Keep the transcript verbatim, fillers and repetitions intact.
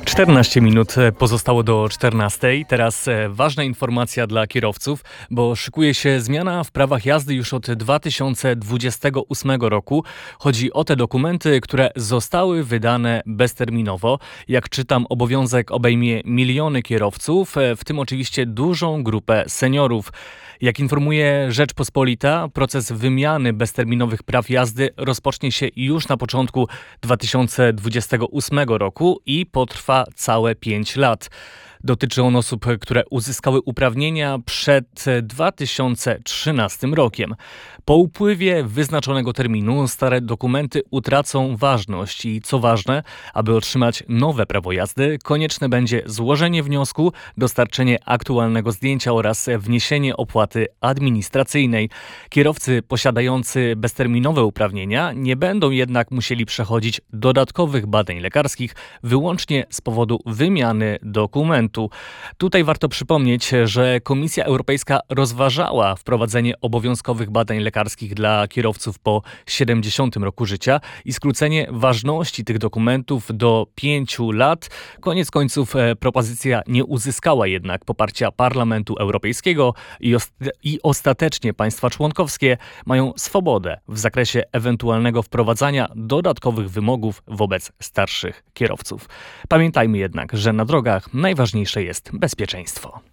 czternaście minut pozostało do czternastej. Teraz ważna informacja dla kierowców, bo szykuje się zmiana w prawach jazdy już od dwa tysiące dwudziestego ósmego roku. Chodzi o te dokumenty, które zostały wydane bezterminowo. Jak czytam, obowiązek obejmie miliony kierowców, w tym oczywiście dużą grupę seniorów. Jak informuje Rzeczpospolita, proces wymiany bezterminowych praw jazdy rozpocznie się już na początku dwa tysiące dwudziestego ósmego roku i potrwa całe pięć lat. Dotyczy on osób, które uzyskały uprawnienia przed dwa tysiące trzynastym rokiem. Po upływie wyznaczonego terminu stare dokumenty utracą ważność i co ważne, aby otrzymać nowe prawo jazdy, konieczne będzie złożenie wniosku, dostarczenie aktualnego zdjęcia oraz wniesienie opłaty administracyjnej. Kierowcy posiadający bezterminowe uprawnienia nie będą jednak musieli przechodzić dodatkowych badań lekarskich wyłącznie z powodu wymiany dokumentu. Tutaj warto przypomnieć, że Komisja Europejska rozważała wprowadzenie obowiązkowych badań lekarskich dla kierowców po siedemdziesiątym roku życia i skrócenie ważności tych dokumentów do pięciu lat. Koniec końców propozycja nie uzyskała jednak poparcia Parlamentu Europejskiego i, ost- i ostatecznie państwa członkowskie mają swobodę w zakresie ewentualnego wprowadzania dodatkowych wymogów wobec starszych kierowców. Pamiętajmy jednak, że na drogach najważniejsze jest bezpieczeństwo.